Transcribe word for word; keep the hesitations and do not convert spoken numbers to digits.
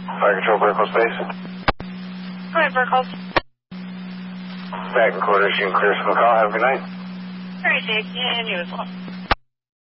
Fire Control, Vertical Space. Hi, Vertical. Back in quarters, you can clear from the call. Have a good night. Very safe, yeah, and you as well.